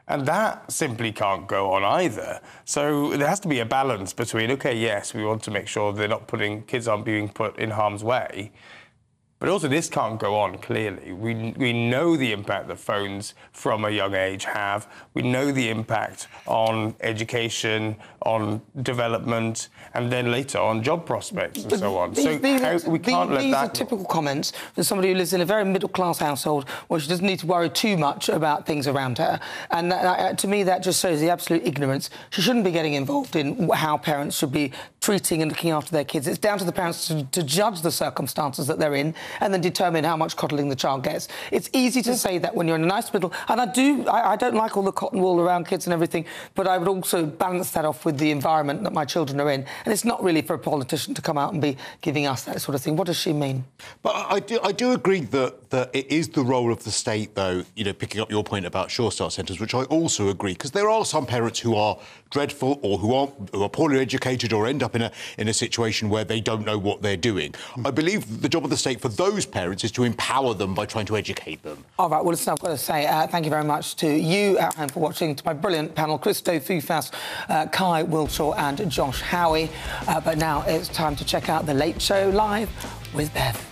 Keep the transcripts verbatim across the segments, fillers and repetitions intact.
And that simply can't go on either. So there has to be a balance between, OK, yes, we want to make sure they're not putting, kids aren't being put in harm's way, but also this can't go on, clearly. We, we know the impact that phones from a young age have. We know the impact on education, on development, and then later on job prospects and but so on. These, so these, how, we can't these, let these that... are typical comments from somebody who lives in a very middle-class household where she doesn't need to worry too much about things around her. And that, uh, to me, that just shows the absolute ignorance. She shouldn't be getting involved in how parents should be treating and looking after their kids. It's down to the parents to, to judge the circumstances that they're in and then determine how much coddling the child gets. It's easy to say that when you're in a nice middle... And I do... I, I don't like all the cotton wool around kids and everything, but I would also balance that off with the environment that my children are in. And it's not really for a politician to come out and be giving us that sort of thing. What does she mean? But I do, I do agree that, that it is the role of the state, though, you know, picking up your point about Sure Start centres, which I also agree, because there are some parents who are dreadful or who aren't, who are poorly educated or end up in a, in a situation where they don't know what they're doing. I believe the job of the state for those parents is to empower them by trying to educate them. All right, well, listen, I've got to say uh, thank you very much to you at home for watching, to my brilliant panel, Christo Fufas, uh, Kai Wilshaw and Josh Howie. Uh, but now it's time to check out The Late Show Live with Bev.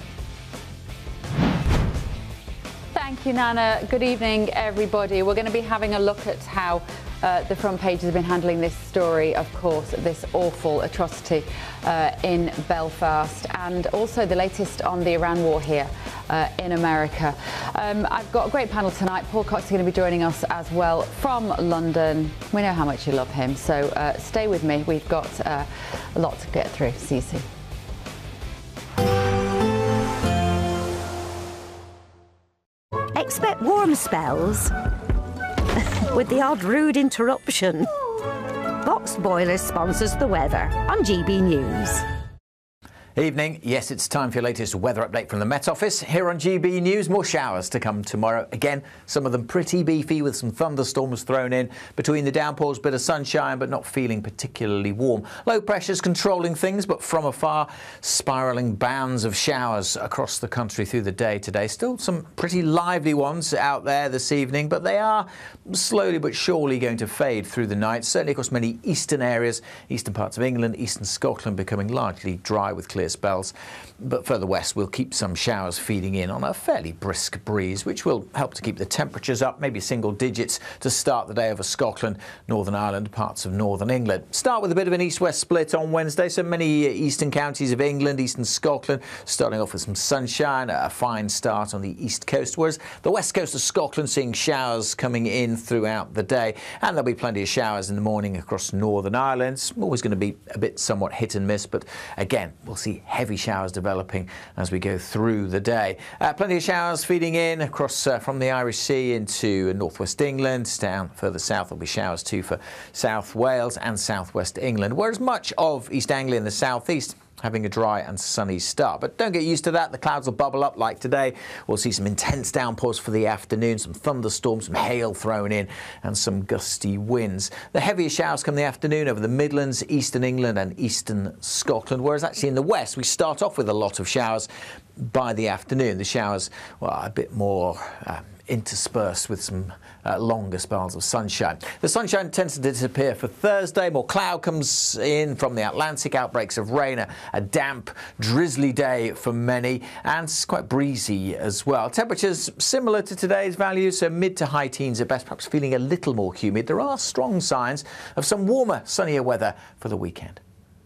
Thank you, Nana. Good evening, everybody. We're going to be having a look at how uh, the front pages have been handling this story, of course, this awful atrocity uh, in Belfast, and also the latest on the Iran war here uh, in America. Um, I've got a great panel tonight. Paul Cox is going to be joining us as well from London. We know how much you love him, so uh, stay with me. We've got uh, a lot to get through. See you soon. Expect warm spells with the odd rude interruption. Box Boilers sponsors the weather on G B News. Evening. Yes, it's time for your latest weather update from the Met Office. Here on G B News, more showers to come tomorrow. Again, some of them pretty beefy with some thunderstorms thrown in. Between the downpours, bit of sunshine, but not feeling particularly warm. Low pressures controlling things, but from afar, spiralling bands of showers across the country through the day today. Still some pretty lively ones out there this evening, but they are slowly but surely going to fade through the night. Certainly across many eastern areas, eastern parts of England, eastern Scotland becoming largely dry with clear spells, but further west we'll keep some showers feeding in on a fairly brisk breeze, which will help to keep the temperatures up, maybe single digits to start the day over Scotland, Northern Ireland, parts of Northern England. Start with a bit of an east-west split on Wednesday, so many eastern counties of England, eastern Scotland, starting off with some sunshine, a fine start on the east coast, whereas the west coast of Scotland seeing showers coming in throughout the day, and there'll be plenty of showers in the morning across Northern Ireland. It's always going to be a bit somewhat hit and miss, but again, we'll see heavy showers developing as we go through the day. Uh, plenty of showers feeding in across uh, from the Irish Sea into northwest England. Down further south there'll be showers too for South Wales and southwest England, whereas much of East Anglia and the southeast having a dry and sunny start. But don't get used to that. The clouds will bubble up like today. We'll see some intense downpours for the afternoon, some thunderstorms, some hail thrown in, and some gusty winds. The heaviest showers come in the afternoon over the Midlands, eastern England and eastern Scotland, whereas actually in the west we start off with a lot of showers by the afternoon. The showers, well, a bit more um, interspersed with some uh, longer spells of sunshine. The sunshine tends to disappear for Thursday. More cloud comes in from the Atlantic, outbreaks of rain, a, a damp, drizzly day for many, and it's quite breezy as well. Temperatures similar to today's values, so mid to high teens at best, perhaps feeling a little more humid. There are strong signs of some warmer, sunnier weather for the weekend.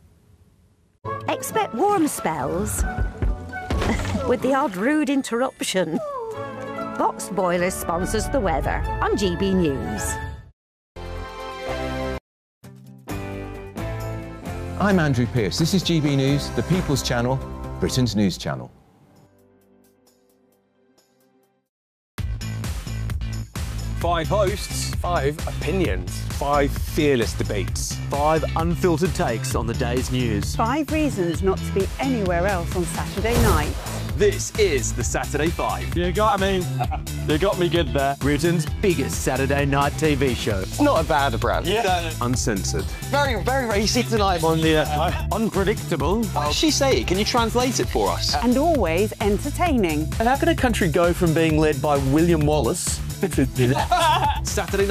Expect warm spells with the odd rude interruption. Box Boilers sponsors the weather on G B News. I'm Andrew Pearce. This is G B News, the People's Channel, Britain's news channel. Five hosts, five opinions, five fearless debates, five unfiltered takes on the day's news. Five reasons not to be anywhere else on Saturday night. This is the Saturday Five. You got me. You got me good there. Britain's biggest Saturday night T V show. It's not a bad brand. Yeah. Uncensored. Very, very racy tonight. On the uh, unpredictable. What does she say? Can you translate it for us? And always entertaining. And how can a country go from being led by William Wallace Saturday night.